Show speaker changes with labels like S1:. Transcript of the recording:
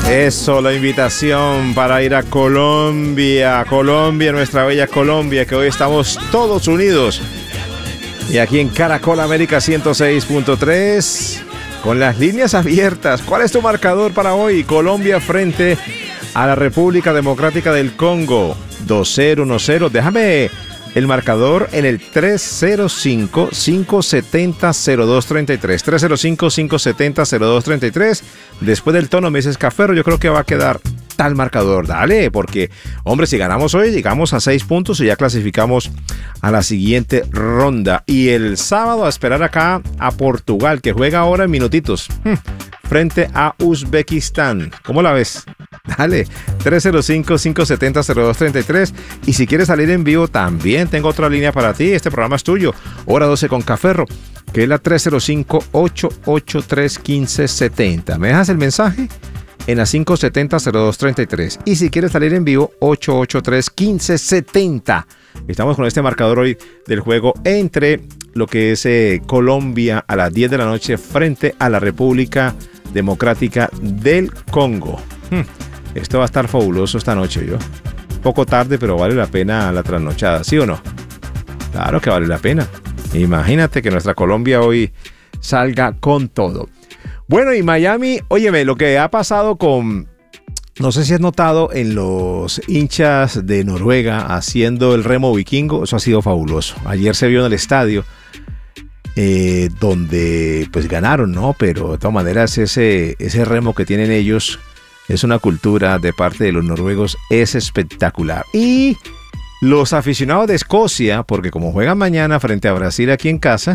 S1: Eso, la invitación para ir a Colombia. Colombia, nuestra bella Colombia, que hoy estamos todos unidos. Y aquí en Caracol América 106.3, con las líneas abiertas. ¿Cuál es tu marcador para hoy? Colombia frente a la República Democrática del Congo. 2-0, 1-0. Déjame el marcador en el 305-570-0233. 305-570-0233. Después del tono me dices, Caferro, yo creo que va a quedar tal marcador. Dale, porque, hombre, si ganamos hoy, llegamos a 6 puntos y ya clasificamos a la siguiente ronda. Y el sábado a esperar acá a Portugal, que juega ahora en minutitos, frente a Uzbekistán. ¿Cómo la ves? Dale, 305-570-0233. Y si quieres salir en vivo, también tengo otra línea para ti. Este programa es tuyo. Hora 12 con Caferro, que es la 305-883-1570. ¿Me dejas el mensaje? En la 570-0233. Y si quieres salir en vivo, 883-1570. Estamos con este marcador hoy del juego entre lo que es Colombia a las 10 de la noche frente a la República Democrática del Congo. Esto va a estar fabuloso esta noche, yo. Poco tarde, pero vale la pena la trasnochada, ¿sí o no? Claro que vale la pena. Imagínate que nuestra Colombia hoy salga con todo. Bueno, y Miami, óyeme, lo que ha pasado con, no sé si has notado en los hinchas de Noruega haciendo el remo vikingo, eso ha sido fabuloso. Ayer se vio en el estadio, donde pues ganaron, ¿no? Pero de todas maneras ese remo que tienen ellos es una cultura de parte de los noruegos, es espectacular. Y los aficionados de Escocia, porque como juegan mañana frente a Brasil aquí en casa,